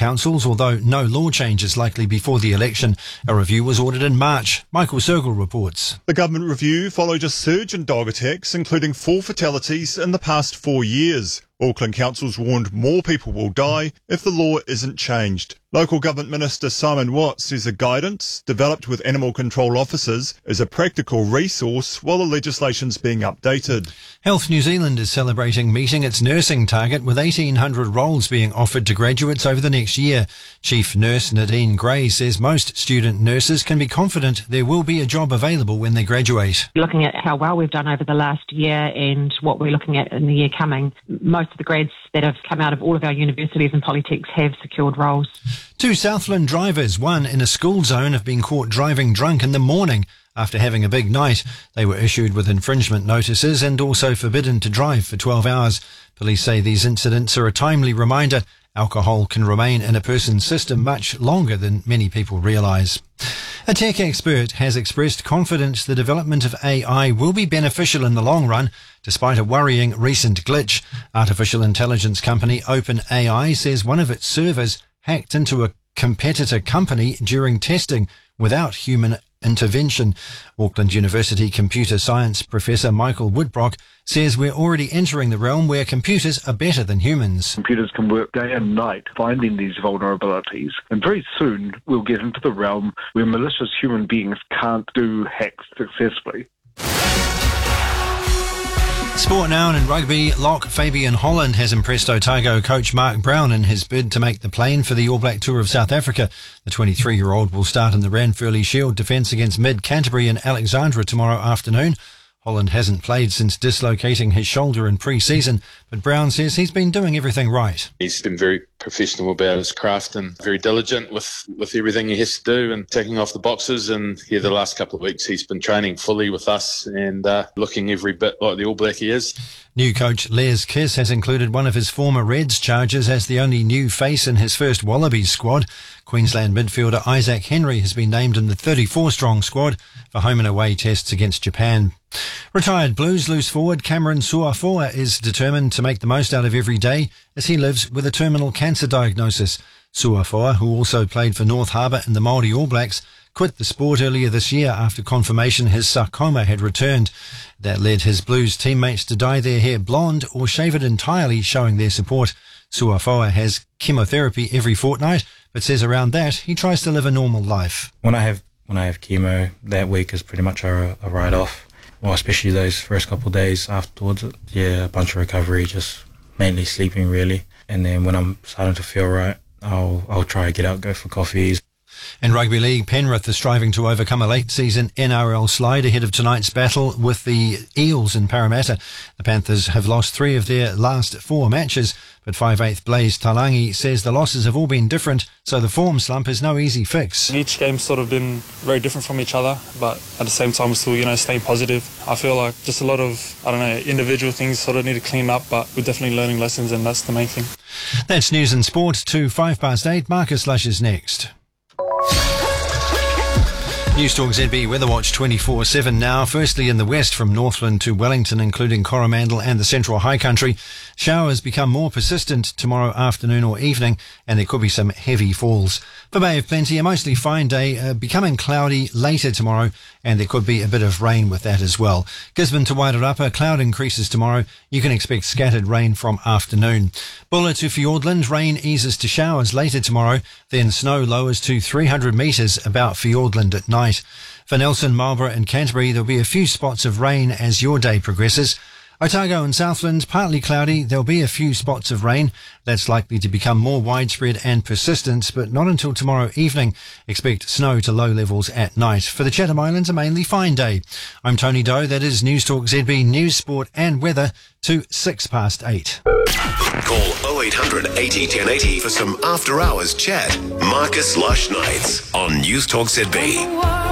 councils, although no law change is likely before the election. A review was ordered in March. Michael Sergel reports. The government review followed a surge in dog attacks, including 4 fatalities in the past 4 years. Auckland councils warned more people will die if the law isn't changed. Local Government Minister Simon Watt says the guidance, developed with animal control officers, is a practical resource while the legislation's being updated. Health New Zealand is celebrating meeting its nursing target with 1,800 roles being offered to graduates over the next year. Chief Nurse Nadine Gray says most student nurses can be confident there will be a job available when they graduate. Looking at how well we've done over the last year and what we're looking at in the year coming, most of the grads that have come out of all of our universities and polytechs have secured roles. 2 Southland drivers, one in a school zone, have been caught driving drunk in the morning after having a big night. They were issued with infringement notices and also forbidden to drive for 12 hours. Police say these incidents are a timely reminder alcohol can remain in a person's system much longer than many people realise. A tech expert has expressed confidence the development of AI will be beneficial in the long run, despite a worrying recent glitch. Artificial intelligence company OpenAI says one of its servers hacked into a competitor company during testing without human intervention. Auckland University computer science professor Michael Woodbrock says we're already entering the realm where computers are better than humans. Computers can work day and night finding these vulnerabilities, and very soon we'll get into the realm where malicious human beings can't do hacks successfully. Sport now, and in rugby, lock Fabian Holland has impressed Otago coach Mark Brown in his bid to make the plane for the All Black Tour of South Africa. The 23-year-old will start in the Ranfurly Shield defence against Mid-Canterbury in Alexandra tomorrow afternoon. Holland hasn't played since dislocating his shoulder in pre-season, but Brown says he's been doing everything right. He's been very professional about his craft and very diligent with everything he has to do and ticking off the boxes. And the last couple of weeks he's been training fully with us and looking every bit like the All Black he is. New coach Les Kiss has included one of his former Reds charges as the only new face in his first Wallabies squad. Queensland midfielder Isaac Henry has been named in the 34-strong squad for home and away tests against Japan. Retired Blues loose forward Cameron Suafoa is determined to make the most out of every day as he lives with a terminal cancer diagnosis. Suafoa, who also played for North Harbour and the Māori All Blacks, quit the sport earlier this year after confirmation his sarcoma had returned. That led his Blues teammates to dye their hair blonde or shave it entirely, showing their support. Suafoa has chemotherapy every fortnight, but says around that he tries to live a normal life. When I have chemo, that week is pretty much a write-off. Well, especially those first couple of days afterwards. Yeah, a bunch of recovery, just mainly sleeping really. And then when I'm starting to feel right, I'll try to get out, go for coffees. In Rugby League, Penrith is striving to overcome a late-season NRL slide ahead of tonight's battle with the Eels in Parramatta. The Panthers have lost 3 of their last 4 matches, but 5/8 Blaze Talangi says the losses have all been different, so the form slump is no easy fix. Each game's sort of been very different from each other, but at the same time we're still, staying positive. I feel like just a lot of, individual things sort of need to clean up, but we're definitely learning lessons, and that's the main thing. That's news and sport to 8:05. Marcus Lush is next. Newstalk ZB Weather Watch 24/7 now. Firstly, in the west from Northland to Wellington, including Coromandel and the Central High Country, showers become more persistent tomorrow afternoon or evening, and there could be some heavy falls. For Bay of Plenty, a mostly fine day, becoming cloudy later tomorrow, and there could be a bit of rain with that as well. Gisborne to Wairarapa, cloud increases tomorrow. You can expect scattered rain from afternoon. Bulla to Fiordland, rain eases to showers later tomorrow, then snow lowers to 300 metres about Fiordland at night. For Nelson, Marlborough and Canterbury, there'll be a few spots of rain as your day progresses. Otago and Southland, partly cloudy. There'll be a few spots of rain. That's likely to become more widespread and persistent, but not until tomorrow evening. Expect snow to low levels at night. For the Chatham Islands, a mainly fine day. I'm Tony Doe. That is Newstalk ZB News, Sport and Weather to 8:06. Call 0800 80 1080 for some after-hours chat. Marcus Lush Nights on Newstalk ZB.